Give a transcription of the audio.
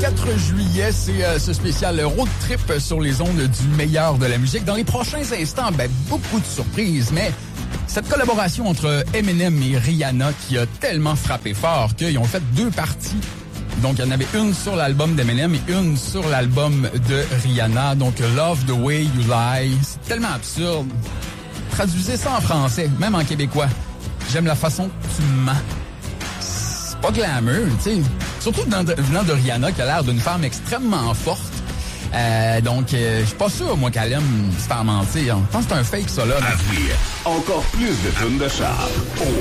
4 juillet, c'est ce spécial road trip sur les ondes du meilleur de la musique. Dans les prochains instants, beaucoup de surprises, mais cette collaboration entre Eminem et Rihanna qui a tellement frappé fort qu'ils ont fait 2 parties. Donc, il y en avait une sur l'album d'Eminem et une sur l'album de Rihanna. Donc, Love the Way You Lie. C'est tellement absurde. Traduisez ça en français, même en québécois. J'aime la façon que tu mens. C'est pas glamour, tu sais. Surtout venant de Rihanna, qui a l'air d'une femme extrêmement forte. Donc, je suis pas sûr, moi, qu'elle aime se faire mentir. Je pense que c'est un fake, ça, là. À venir, encore plus de tunes de char.